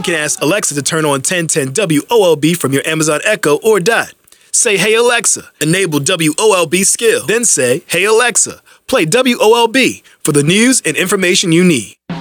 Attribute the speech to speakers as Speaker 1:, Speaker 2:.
Speaker 1: can ask Alexa to turn on 1010 WOLB from your Amazon Echo or Dot. Say, "Hey Alexa, enable WOLB skill." Then say, "Hey Alexa, play WOLB for the news and information you need."